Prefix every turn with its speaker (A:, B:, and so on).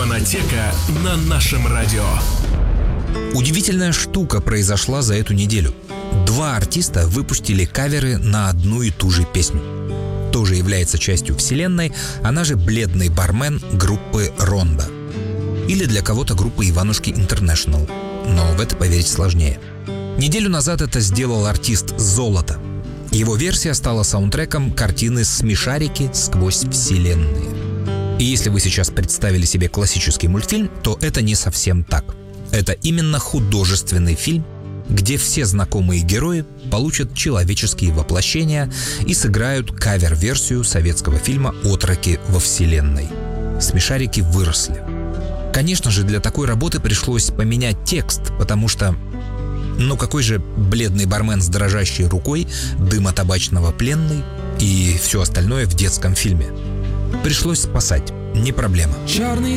A: Фонотека на нашем радио.
B: Удивительная штука произошла за эту неделю. 2 артиста выпустили каверы на одну и ту же песню. Тоже является частью вселенной, она же «Бледный бармен» группы «Рондо». Или для кого-то группы «Иванушки Интернешнл». Но в это поверить сложнее. Неделю назад это сделал артист «Золото». Его версия стала саундтреком картины «Смешарики. Сквозь вселенные». И если вы сейчас представили себе классический мультфильм, то это не совсем так. Это именно художественный фильм, где все знакомые герои получат человеческие воплощения и сыграют кавер-версию советского фильма «Отроки во вселенной». Смешарики выросли. Конечно же, для такой работы пришлось поменять текст, потому что какой же бледный бармен с дрожащей рукой, дыма табачного пленный и все остальное в детском фильме. Пришлось спасать, не проблема.